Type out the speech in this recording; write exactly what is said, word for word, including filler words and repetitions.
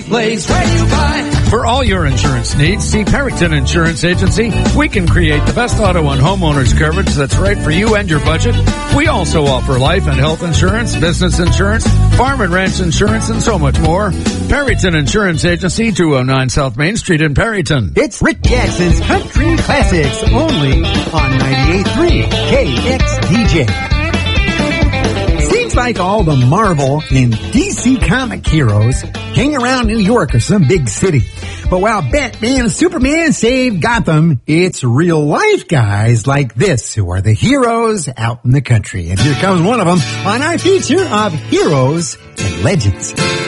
place where you buy. For all your insurance needs, see Perryton Insurance Agency. We can create the best auto and homeowners coverage that's right for you and your budget. We also offer life and health insurance, business insurance, farm and ranch insurance, and so much more. Perryton Insurance Agency, two oh nine South Main Street in Perryton. It's Rick Jackson's Country Classics, only on ninety-eight point three K X D J. Seems like all the Marvel and D C comic heroes hang around New York or some big city. But while Batman and Superman saved Gotham, it's real life guys like this who are the heroes out in the country. And here comes one of them on our feature of Heroes and Legends.